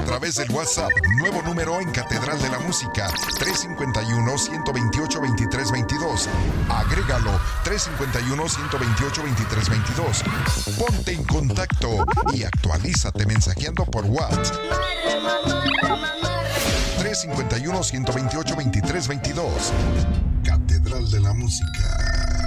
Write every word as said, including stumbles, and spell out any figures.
través del WhatsApp. Nuevo número en Catedral de la Música. tres cinco uno, uno dos ocho, dos tres dos dos. Agrégalo. tres cinco uno, uno dos ocho, dos tres dos dos. Ponte en contacto y actualízate mensajeando por WhatsApp. tres cinco uno, uno dos ocho, dos tres dos dos. Catedral de la Música.